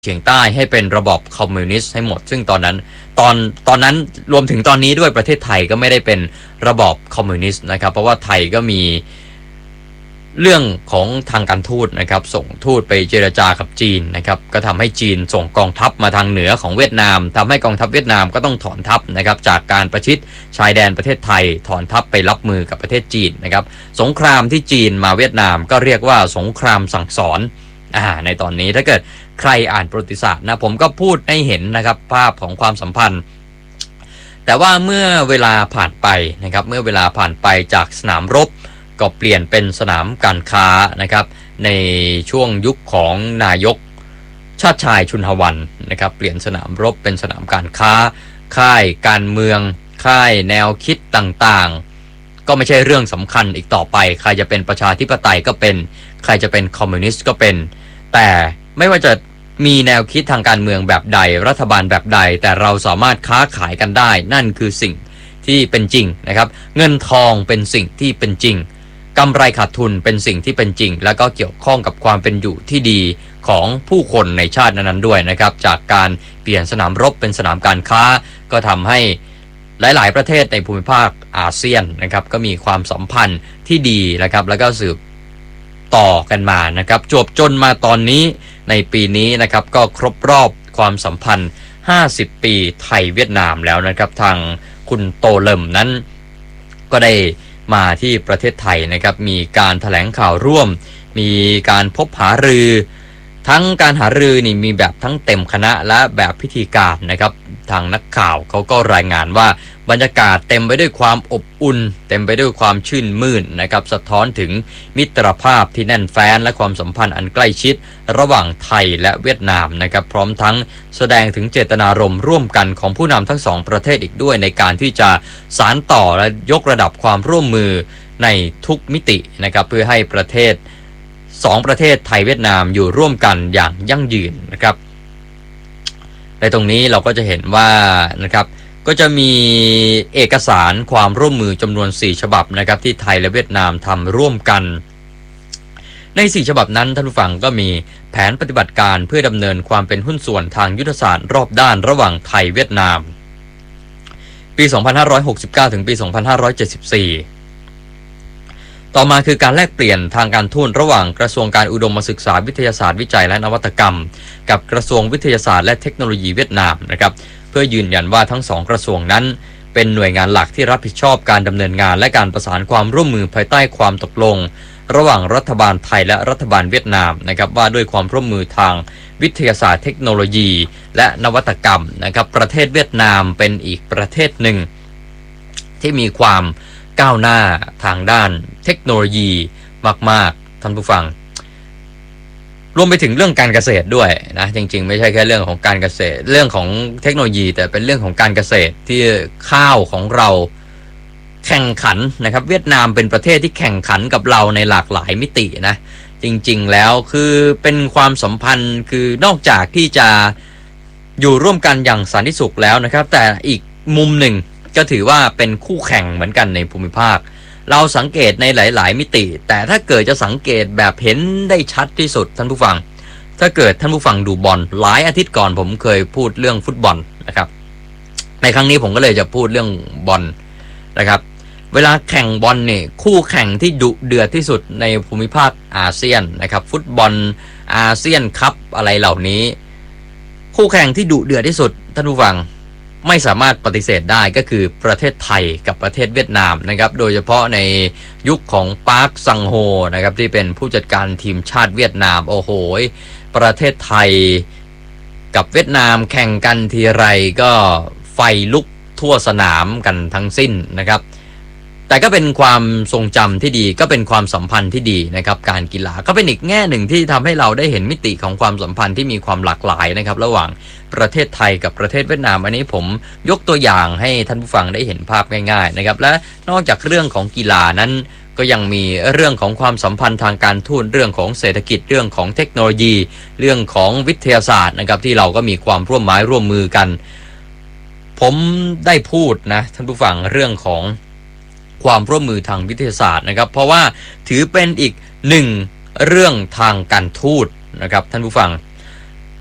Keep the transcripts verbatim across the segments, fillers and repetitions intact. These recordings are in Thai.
เฉียงใต้ให้เป็นระบอบคอมมิวนิสต์ให้หมดซึ่งตอนนั้นตอนตอนนั้นรวมถึงตอนนี้ด้วยประเทศไทยก็ไม่ได้เป็นระบอบคอมมิวนิสต์นะครับเพราะว่าไทยก็มีเรื่องของทางการทูตนะครับส่งทูตไปเจรจากับจีนนะครับก็ทำให้จีนส่งกองทัพมาทางเหนือของเวียดนามทำให้กองทัพเวียดนามก็ต้องถอนทัพนะครับจากการประชิดชายแดนประเทศไทยถอนทัพไปรับมือกับประเทศจีนนะครับสงครามที่จีนมาเวียดนามก็เรียกว่าสงครามสั่งสอนอ่าในตอนนี้ถ้าเกิดใครอ่านประวัติศาสตร์นะผมก็พูดให้เห็นนะครับภาพของความสัมพันธ์แต่ว่าเมื่อเวลาผ่านไปนะครับเมื่อเวลาผ่านไปจากสนามรบก็เปลี่ยนเป็นสนามการค้านะครับในช่วงยุคของนายกชาติชายชุนหวันนะครับเปลี่ยนสนามรบเป็นสนามการค้าค่ายการเมืองค่ายแนวคิดต่างๆก็ไม่ใช่เรื่องสำคัญอีกต่อไปใครจะเป็นประชาธิปไตยก็เป็นใครจะเป็นคอมมิวนิสต์ก็เป็นแต่ไม่ว่าจะมีแนวคิดทางการเมืองแบบใดรัฐบาลแบบใดแต่เราสามารถค้าขายกันได้นั่นคือสิ่งที่เป็นจริงนะครับเงินทองเป็นสิ่งที่เป็นจริงกำไรขาดทุนเป็นสิ่งที่เป็นจริงแล้วก็เกี่ยวข้องกับความเป็นอยู่ที่ดีของผู้คนในชาตินั้นๆด้วยนะครับจากการเปลี่ยนสนามรบเป็นสนามการค้าก็ทำให้หลายๆประเทศในภูมิภาคอาเซียนนะครับก็มีความสัมพันธ์ที่ดีนะครับแล้วก็สืบต่อกันมานะครับจวบจนมาตอนนี้ในปีนี้นะครับก็ครบรอบความสัมพันธ์ห้าสิบปีไทยเวียดนามแล้วนะครับทางคุณโตเลิมนั้นก็ได้มาที่ประเทศไทยนะครับมีการแถลงข่าวร่วมมีการพบหารือทั้งการหารือนี่มีแบบทั้งเต็มคณะและแบบพิธีการนะครับทางนักข่าวเขาก็รายงานว่าบรรยากาศเต็มไปด้วยความอบอุ่นเต็มไปด้วยความชื่นมื่นนะครับสะท้อนถึงมิตรภาพที่แน่นแฟ้นและความสัมพันธ์อันใกล้ชิดระหว่างไทยและเวียดนามนะครับพร้อมทั้งแสดงถึงเจตนารมณ์ร่วมกันของผู้นำทั้งสองประเทศอีกด้วยในการที่จะสานต่อและยกระดับความร่วมมือในทุกมิตินะครับเพื่อให้ประเทศสองประเทศไทยเวียดนามอยู่ร่วมกันอย่างยั่งยืนนะครับในตรงนี้เราก็จะเห็นว่านะครับก็จะมีเอกสารความร่วมมือจำนวนสี่ฉบับนะครับที่ไทยและเวียดนามทำร่วมกันในสี่ฉบับนั้นท่านผู้ฟังก็มีแผนปฏิบัติการเพื่อดำเนินความเป็นหุ้นส่วนทางยุทธศาสตร์รอบด้านระหว่างไทยเวียดนามปีสองพันห้าร้อยหกสิบเก้าถึงปีสองพันห้าร้อยเจ็ดสิบสี่ต่อมาคือการแลกเปลี่ยนทางการทูตระหว่างกระทรวงการอุดมศึกษาวิทยาศาสตร์วิจัยและนวัตกรรมกับกระทรวงวิทยาศาสตร์และเทคโนโลยีเวียดนามนะครับเพื่อยืนยันว่าทั้งสองกระทรวงนั้นเป็นหน่วยงานหลักที่รับผิดชอบการดำเนินงานและการประสานความร่วมมือภายใต้ความตกลงระหว่างรัฐบาลไทยและรัฐบาลเวียดนามนะครับว่าด้วยความร่วมมือทางวิทยาศาสตร์เทคโนโลยีและนวัตกรรมนะครับประเทศเวียดนามเป็นอีกประเทศหนึ่งที่มีความก้าวหน้าทางด้านเทคโนโลยีมากๆท่านผู้ฟังรวมไปถึงเรื่องการเกษตรด้วยนะจริงๆไม่ใช่แค่เรื่องของการเกษตรเรื่องของเทคโนโลยีแต่เป็นเรื่องของการเกษตรที่ข้าวของเราแข่งขันนะครับเวียดนามเป็นประเทศที่แข่งขันกับเราในหลากหลายมิตินะจริงๆแล้วคือเป็นความสัมพันธ์คือนอกจากที่จะอยู่ร่วมกันอย่างสันติสุขแล้วนะครับแต่อีกมุมหนึ่งก็ถือว่าเป็นคู่แข่งเหมือนกันในภูมิภาคเราสังเกตในหลายๆมิติแต่ถ้าเกิดจะสังเกตแบบเห็นได้ชัดที่สุดท่านผู้ฟังถ้าเกิดท่านผู้ฟังดูบอลหลายอาทิตย์ก่อนผมเคยพูดเรื่องฟุตบอลนะครับในครั้งนี้ผมก็เลยจะพูดเรื่องบอลนะครับเวลาแข่งบอลเนี่ยคู่แข่งที่ดุเดือดที่สุดในภูมิภาคอาเซียนนะครับฟุตบอลอาเซียนคัพอะไรเหล่านี้คู่แข่งที่ดุเดือดที่สุดท่านผู้ฟังไม่สามารถปฏิเสธได้ก็คือประเทศไทยกับประเทศเวียดนามนะครับโดยเฉพาะในยุคของปาร์คซังโฮนะครับที่เป็นผู้จัดการทีมชาติเวียดนามโอ้โหประเทศไทยกับเวียดนามแข่งกันทีไรก็ไฟลุกทั่วสนามกันทั้งสิ้นนะครับแต่ก็เป็นความทรงจำที่ดีก็เป็นความสัมพันธ์ที่ดีนะครับการกีฬาก็เป็นอีกแง่หนึ่งที่ทำให้เราได้เห็นมิติของความสัมพันธ์ที่มีความหลากหลายนะครับระหว่างประเทศไทยกับประเทศเวียดนามอันนี้ผมยกตัวอย่างให้ท่านผู้ฟังได้เห็นภาพง่ายๆนะครับและนอกจากเรื่องของกีฬานั้นก็ยังมีเรื่องของความสัมพันธ์ทางการทูตเรื่องของเศรษฐกิจเรื่องของเทคโนโลยีเรื่องของวิทยาศาสตร์นะครับที่เราก็มีความร่วมไม้ร่วมมือกันผมได้พูดนะท่านผู้ฟังเรื่องของความร่วมมือทางวิทยาศาสตร์นะครับเพราะว่าถือเป็นอีกหนึ่งเรื่องทางการทูตนะครับท่านผู้ฟัง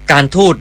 การทูต